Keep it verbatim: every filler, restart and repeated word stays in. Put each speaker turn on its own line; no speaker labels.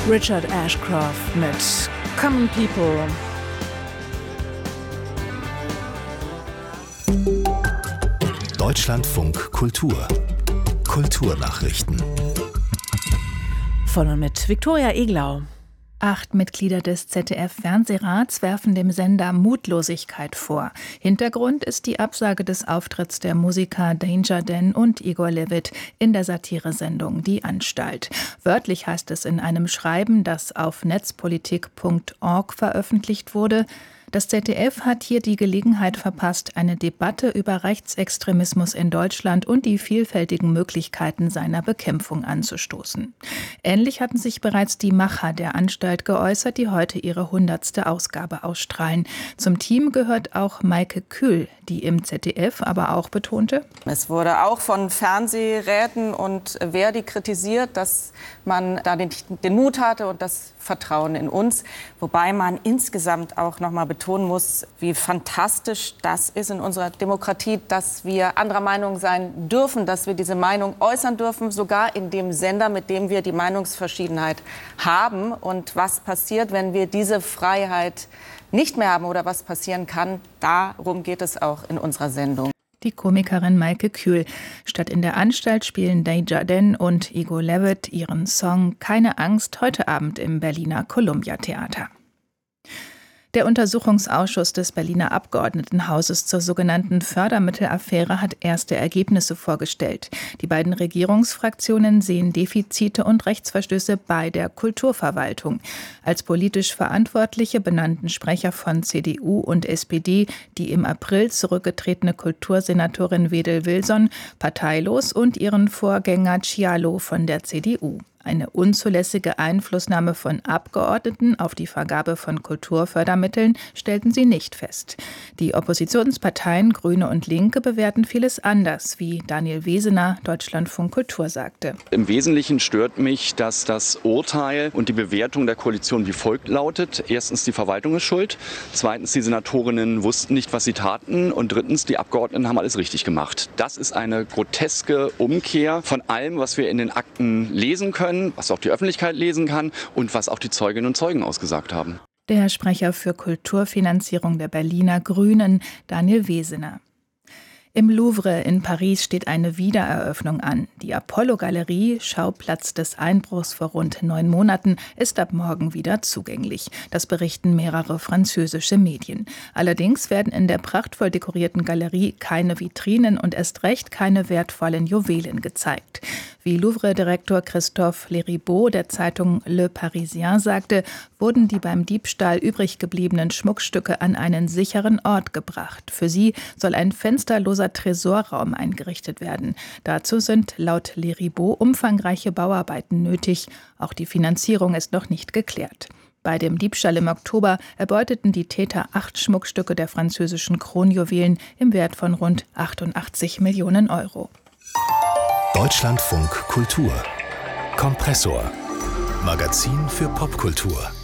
Richard Ashcroft mit Common People.
Deutschlandfunk Kultur. Kulturnachrichten.
Von und mit Viktoria Eglau.
Acht Mitglieder des Z D F-Fernsehrats werfen dem Sender Mutlosigkeit vor. Hintergrund ist die Absage des Auftritts der Musiker Danger Dan und Igor Levit in der Satiresendung Die Anstalt. Wörtlich heißt es in einem Schreiben, das auf netzpolitik punkt org veröffentlicht wurde: Das Z D F hat hier die Gelegenheit verpasst, eine Debatte über Rechtsextremismus in Deutschland und die vielfältigen Möglichkeiten seiner Bekämpfung anzustoßen. Ähnlich hatten sich bereits die Macher der Anstalt geäußert, die heute ihre hundertste Ausgabe ausstrahlen. Zum Team gehört auch Maike Kühl, die im Z D F aber auch betonte:
Es wurde auch von Fernsehräten und Verdi kritisiert, dass man da den, den Mut hatte und das Vertrauen in uns. Wobei man insgesamt auch noch mal betonen muss, wie fantastisch das ist in unserer Demokratie, dass wir anderer Meinung sein dürfen, dass wir diese Meinung äußern dürfen, sogar in dem Sender, mit dem wir die Meinungsverschiedenheit haben. Und was passiert, wenn wir diese Freiheit nicht mehr haben oder was passieren kann, darum geht es auch in unserer Sendung.
Die Komikerin Maike Kühl. Statt in der Anstalt spielen Danger Dan und Igor Levit ihren Song Keine Angst heute Abend im Berliner Columbia Theater. Der Untersuchungsausschuss des Berliner Abgeordnetenhauses zur sogenannten Fördermittelaffäre hat erste Ergebnisse vorgestellt. Die beiden Regierungsfraktionen sehen Defizite und Rechtsverstöße bei der Kulturverwaltung. Als politisch Verantwortliche benannten Sprecher von C D U und S P D die im April zurückgetretene Kultursenatorin Wedel Wilson parteilos und ihren Vorgänger Cialo von der C D U. Eine unzulässige Einflussnahme von Abgeordneten auf die Vergabe von Kulturfördermitteln stellten sie nicht fest. Die Oppositionsparteien Grüne und Linke bewerten vieles anders, wie Daniel Wesener, Deutschlandfunk Kultur, sagte.
Im Wesentlichen stört mich, dass das Urteil und die Bewertung der Koalition wie folgt lautet. Erstens, die Verwaltung ist schuld. Zweitens, die Senatorinnen wussten nicht, was sie taten. Und drittens, die Abgeordneten haben alles richtig gemacht. Das ist eine groteske Umkehr von allem, was wir in den Akten lesen können, was auch die Öffentlichkeit lesen kann und was auch die Zeuginnen und Zeugen ausgesagt haben.
Der Sprecher für Kulturfinanzierung der Berliner Grünen, Daniel Wesener. Im Louvre in Paris steht eine Wiedereröffnung an. Die Apollo-Galerie, Schauplatz des Einbruchs vor rund neun Monaten, ist ab morgen wieder zugänglich. Das berichten mehrere französische Medien. Allerdings werden in der prachtvoll dekorierten Galerie keine Vitrinen und erst recht keine wertvollen Juwelen gezeigt. Wie Louvre-Direktor Christophe Leribaud der Zeitung Le Parisien sagte, wurden die beim Diebstahl übrig gebliebenen Schmuckstücke an einen sicheren Ort gebracht. Für sie soll ein fensterloser Tresorraum eingerichtet werden. Dazu sind laut Leribaud umfangreiche Bauarbeiten nötig. Auch die Finanzierung ist noch nicht geklärt. Bei dem Diebstahl im Oktober erbeuteten die Täter acht Schmuckstücke der französischen Kronjuwelen im Wert von rund achtundachtzig Millionen Euro.
Deutschlandfunk Kultur. Kompressor. Magazin für Popkultur.